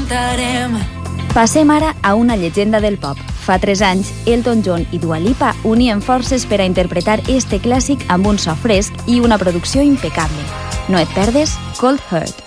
cantarem. Passem ara a una llegenda del pop. Fa 3 anys, Elton John i Dua Lipa unien forces per a interpretar este clàssic amb un so fresc i una producció impecable. No et perdes Cold Heart.